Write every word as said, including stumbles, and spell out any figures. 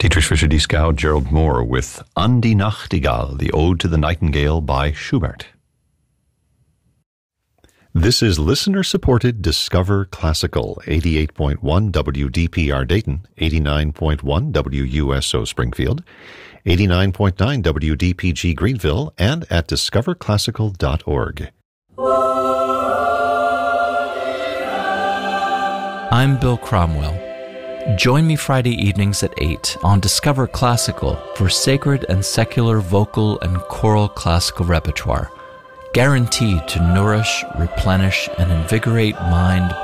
Dietrich Fischer-Dieskau, Gerald Moore with An die Nachtigall, the Ode to the Nightingale by Schubert. This is listener-supported Discover Classical, eighty-eight point one W D P R Dayton, eighty-nine point one W U S O Springfield, eighty-nine point nine W D P G Greenville, and at discover classical dot org. I'm Bill Cromwell. Join me Friday evenings at eight on Discover Classical for sacred and secular vocal and choral classical repertoire, guaranteed to nourish, replenish, and invigorate mind,